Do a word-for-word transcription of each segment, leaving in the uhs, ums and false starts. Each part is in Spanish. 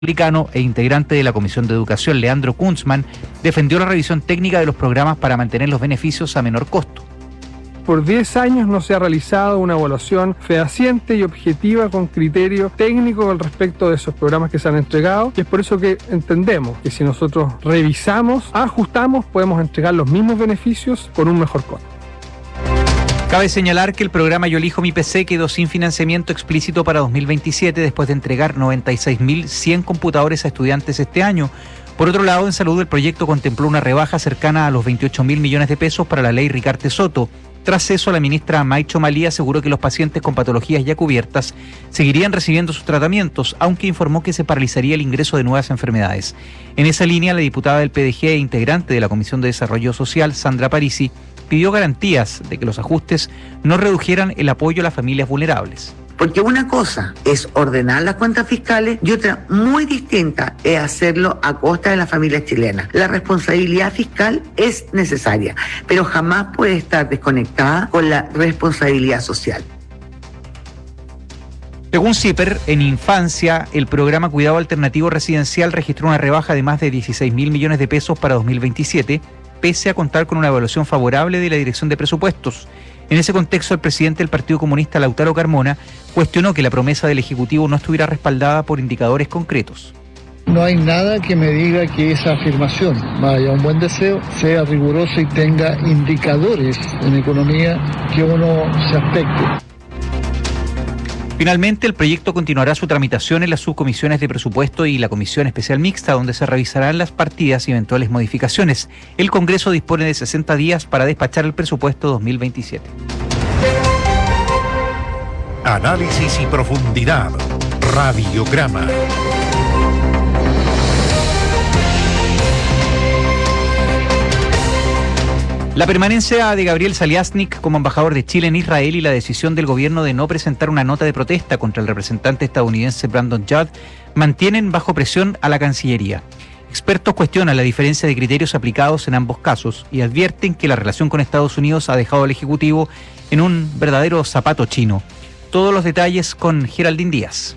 republicano e integrante de la Comisión de Educación, Leandro Kunzman, defendió la revisión técnica de los programas para mantener los beneficios a menor costo. Por diez años no se ha realizado una evaluación fehaciente y objetiva con criterio técnico con respecto de esos programas que se han entregado, y es por eso que entendemos que si nosotros revisamos, ajustamos, podemos entregar los mismos beneficios con un mejor costo. Cabe señalar que el programa Yo Elijo Mi P C quedó sin financiamiento explícito para dos mil veintisiete después de entregar noventa y seis mil cien computadores a estudiantes este año. Por otro lado, en salud el proyecto contempló una rebaja cercana a los veintiocho mil millones de pesos para la ley Ricarte Soto. Tras eso, la ministra Maicho Malí aseguró que los pacientes con patologías ya cubiertas seguirían recibiendo sus tratamientos, aunque informó que se paralizaría el ingreso de nuevas enfermedades. En esa línea, la diputada del P D G e integrante de la Comisión de Desarrollo Social, Sandra Parisi, pidió garantías de que los ajustes no redujeran el apoyo a las familias vulnerables. Porque una cosa es ordenar las cuentas fiscales y otra muy distinta es hacerlo a costa de las familias chilenas. La responsabilidad fiscal es necesaria, pero jamás puede estar desconectada con la responsabilidad social. Según CIPER, en infancia, el programa Cuidado Alternativo Residencial registró una rebaja de más de dieciséis mil millones de pesos para dos mil veintisiete, pese a contar con una evaluación favorable de la Dirección de Presupuestos. En ese contexto, el presidente del Partido Comunista, Lautaro Carmona, cuestionó que la promesa del Ejecutivo no estuviera respaldada por indicadores concretos. No hay nada que me diga que esa afirmación, vaya un buen deseo, sea rigurosa y tenga indicadores en economía que uno se aspecte. Finalmente, el proyecto continuará su tramitación en las subcomisiones de presupuesto y la Comisión Especial Mixta, donde se revisarán las partidas y eventuales modificaciones. El Congreso dispone de sesenta días para despachar el presupuesto dos mil veintisiete. Análisis y profundidad. Radiograma. La permanencia de Gabriel Saliasnik como embajador de Chile en Israel y la decisión del gobierno de no presentar una nota de protesta contra el representante estadounidense Brandon Judd mantienen bajo presión a la Cancillería. Expertos cuestionan la diferencia de criterios aplicados en ambos casos y advierten que la relación con Estados Unidos ha dejado al Ejecutivo en un verdadero zapato chino. Todos los detalles con Geraldine Díaz.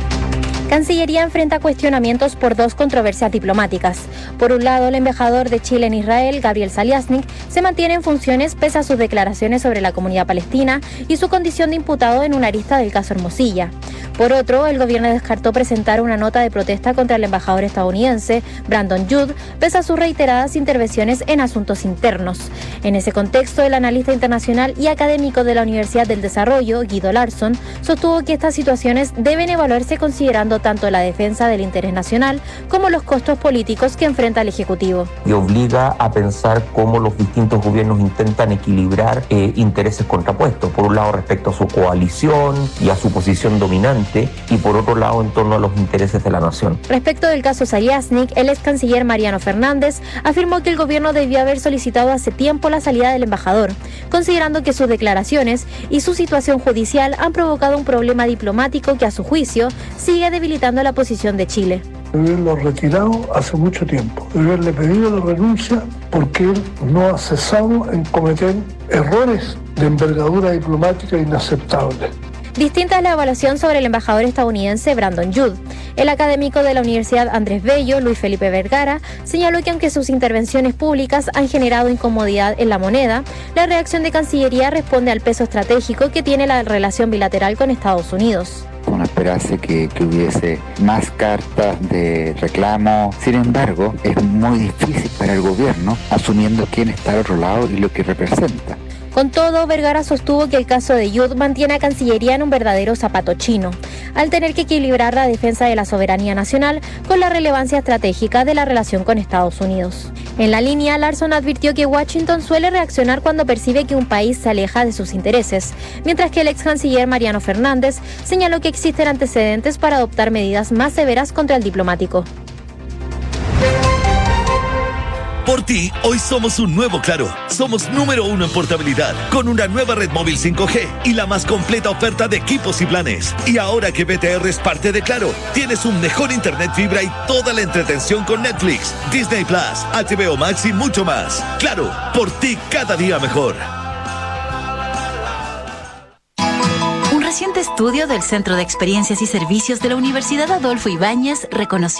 Cancillería enfrenta cuestionamientos por dos controversias diplomáticas. Por un lado, el embajador de Chile en Israel, Gabriel Saliasnik, se mantiene en funciones pese a sus declaraciones sobre la comunidad palestina y su condición de imputado en una arista del caso Hermosilla. Por otro, el gobierno descartó presentar una nota de protesta contra el embajador estadounidense, Brandon Judd, pese a sus reiteradas intervenciones en asuntos internos. En ese contexto, el analista internacional y académico de la Universidad del Desarrollo, Guido Larsson, sostuvo que estas situaciones deben evaluarse considerando tanto la defensa del interés nacional como los costos políticos que enfrenta el Ejecutivo. Y obliga a pensar cómo los distintos gobiernos intentan equilibrar eh, intereses contrapuestos. Por un lado respecto a su coalición y a su posición dominante, y por otro lado en torno a los intereses de la nación. Respecto del caso Saliasnik, el ex canciller Mariano Fernández afirmó que el gobierno debió haber solicitado hace tiempo la salida del embajador, considerando que sus declaraciones y su situación judicial han provocado un problema diplomático que a su juicio sigue debilitando la posición de Chile. Debe haberlo retirado hace mucho tiempo, debe haberle pedido la renuncia porque él no ha cesado en cometer errores de envergadura diplomática inaceptable. Distinta es la evaluación sobre el embajador estadounidense Brandon Judd. El académico de la Universidad Andrés Bello, Luis Felipe Vergara, señaló que aunque sus intervenciones públicas han generado incomodidad en la moneda, la reacción de Cancillería responde al peso estratégico que tiene la relación bilateral con Estados Unidos. Uno esperase que, que hubiese más cartas de reclamo. Sin embargo, es muy difícil para el gobierno, asumiendo quién está al otro lado y lo que representa. Con todo, Vergara sostuvo que el caso de Judd mantiene a Cancillería en un verdadero zapato chino, al tener que equilibrar la defensa de la soberanía nacional con la relevancia estratégica de la relación con Estados Unidos. En la línea, Larsson advirtió que Washington suele reaccionar cuando percibe que un país se aleja de sus intereses, mientras que el ex canciller Mariano Fernández señaló que existen antecedentes para adoptar medidas más severas contra el diplomático. Por ti, hoy somos un nuevo Claro. Somos número uno en portabilidad, con una nueva red móvil cinco G y la más completa oferta de equipos y planes. Y ahora que B T R es parte de Claro, tienes un mejor internet fibra y toda la entretención con Netflix, Disney Plus, H B O Max y mucho más. Claro, por ti cada día mejor. Reciente estudio del Centro de Experiencias y Servicios de la Universidad Adolfo Ibáñez reconoció